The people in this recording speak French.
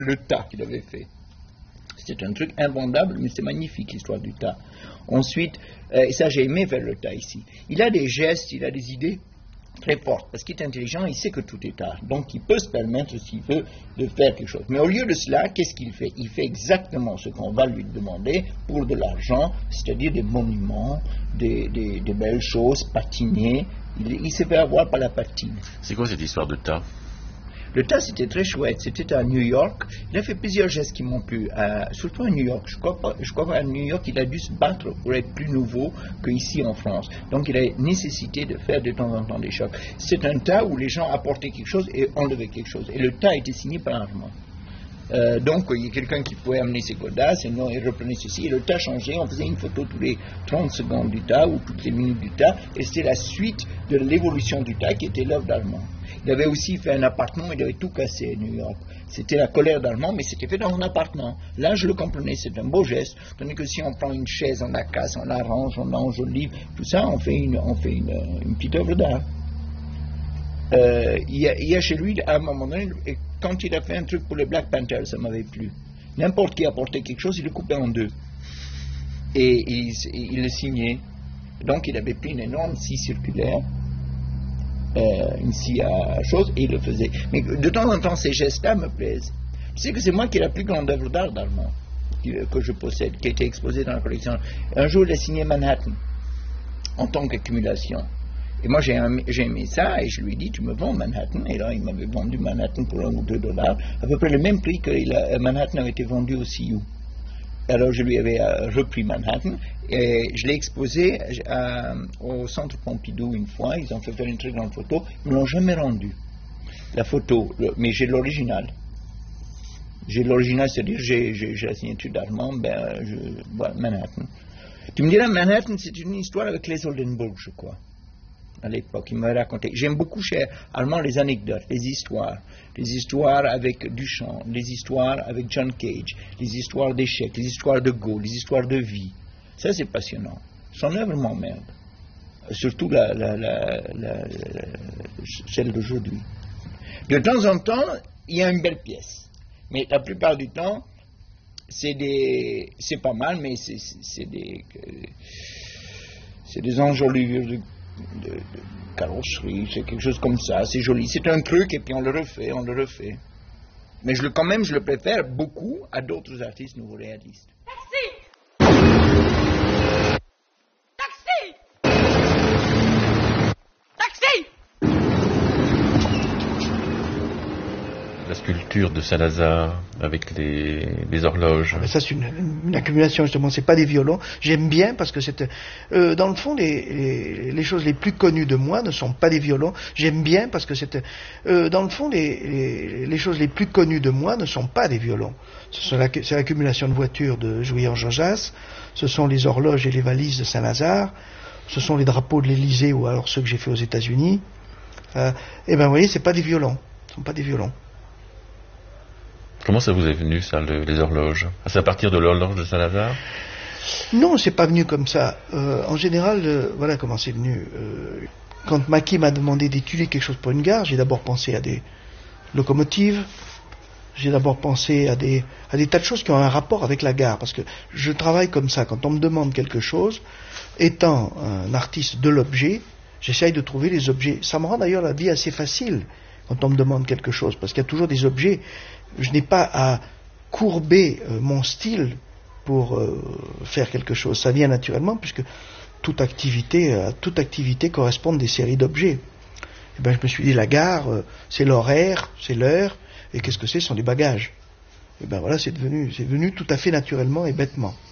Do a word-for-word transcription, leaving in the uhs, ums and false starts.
le tas qu'il avait fait. C'était un truc invendable, mais c'est magnifique l'histoire du tas. Ensuite, euh, et ça j'ai aimé faire le tas ici, il a des gestes, il a des idées très fortes, parce qu'il est intelligent, il sait que tout est tas, donc il peut se permettre, s'il veut, de faire quelque chose. Mais au lieu de cela, qu'est-ce qu'il fait? Il fait exactement ce qu'on va lui demander pour de l'argent, c'est-à-dire des monuments, des, des, des belles choses, patiner. Il, il s'est fait avoir par la patine. C'est quoi cette histoire de tas? Le tas, c'était très chouette. C'était à New York. Il a fait plusieurs gestes qui m'ont plu, euh, surtout à New York. Je crois, pas, je crois qu'à New York, il a dû se battre pour être plus nouveau qu'ici en France. Donc, il a nécessité de faire de temps en temps des chocs. C'est un tas où les gens apportaient quelque chose et enlevaient quelque chose. Et le tas était signé par Armand. Euh, donc, il y a quelqu'un qui pouvait amener ses godasses, et non, il reprenait ceci, et le tas changeait, on faisait une photo tous les trente secondes du tas, ou toutes les minutes du tas, et c'était la suite de l'évolution du tas qui était l'œuvre d'Armand. Il avait aussi fait un appartement, il avait tout cassé à New York. C'était la colère d'Armand, mais c'était fait dans un appartement. Là, je le comprenais, c'est un beau geste, tandis que si on prend une chaise, on la casse, on l'arrange, on enjolive, tout ça, on fait une, on fait une, une petite œuvre d'art. Euh, il, y a, il y a chez lui, à un moment donné, quand il a fait un truc pour les Black Panthers, ça m'avait plu. N'importe qui apportait quelque chose, il le coupait en deux. Et il, il le signait. Donc il avait pris une énorme scie circulaire, euh, une scie à chose, et il le faisait. Mais de temps en temps, ces gestes-là me plaisent. Tu sais que c'est moi qui ai la plus grande œuvre d'art d'Armand que je possède, qui a été exposée dans la collection. Un jour, il a signé Manhattan, en tant qu'accumulation. Et moi, j'ai, j'ai aimé ça, et je lui ai dit, tu me vends Manhattan. Et là, il m'avait vendu Manhattan pour un ou deux dollars, à peu près le même prix que il a, Manhattan avait été vendu au C I U. Alors, je lui avais euh, repris Manhattan, et je l'ai exposé à, au Centre Pompidou une fois. Ils ont fait faire une très grande photo. Ils ne l'ont jamais rendu, la photo, le, mais j'ai l'original. J'ai l'original, c'est-à-dire, j'ai, j'ai, j'ai la signature d'Armand, ben, je, voilà, Manhattan. Tu me diras, Manhattan, c'est une histoire avec les Oldenburg, je crois. À l'époque, il m'a raconté. J'aime beaucoup chez Armand les anecdotes, les histoires. Les histoires avec Duchamp, les histoires avec John Cage, les histoires d'échecs, les histoires de Go, les histoires de vie. Ça, c'est passionnant. Son œuvre m'emmerde. Surtout la, la, la, la, la, celle d'aujourd'hui. De temps en temps, il y a une belle pièce. Mais la plupart du temps, c'est des... c'est pas mal, mais c'est, c'est des... c'est des enjolivures de... De, de carrosserie, c'est quelque chose comme ça, c'est joli, c'est un truc et puis on le refait, on le refait. Mais je le, quand même, je le préfère beaucoup à d'autres artistes nouveau-réalistes. Taxi! Taxi! Taxi! La sculpture de Saint-Lazare avec les, les horloges. Mais ça, c'est une, une accumulation, justement. C'est pas des violons. J'aime bien parce que c'est, euh, dans le fond, les, les, les choses les plus connues de moi ne sont pas des violons. J'aime bien parce que c'est, euh, dans le fond, les, les, les choses les plus connues de moi ne sont pas des violons. Ce sont la, c'est l'accumulation de voitures de Jouy-en-Jajas, ce sont les horloges et les valises de Saint-Lazare, ce sont les drapeaux de l'Élysée ou alors ceux que j'ai fait aux États-Unis. Euh, et ben, vous voyez, c'est pas des violons. Ce sont pas des violons. Comment ça vous est venu, ça, le, les horloges? C'est à partir de l'horloge de Saint-Lazare? Non, c'est pas venu comme ça. Euh, en général, euh, voilà comment c'est venu. Euh, quand Maki m'a demandé d'étudier quelque chose pour une gare, j'ai d'abord pensé à des locomotives, j'ai d'abord pensé à des, à des tas de choses qui ont un rapport avec la gare, parce que je travaille comme ça. Quand on me demande quelque chose, étant un artiste de l'objet, j'essaye de trouver les objets. Ça me rend d'ailleurs la vie assez facile quand on me demande quelque chose, parce qu'il y a toujours des objets. Je n'ai pas à courber euh, mon style pour euh, faire quelque chose. Ça vient naturellement, puisque toute activité, euh, toute activité correspond à des séries d'objets. Et ben, je me suis dit, la gare, euh, c'est l'horaire, c'est l'heure, et qu'est-ce que c'est? Ce sont des bagages. Et ben voilà, c'est devenu, c'est devenu tout à fait naturellement et bêtement.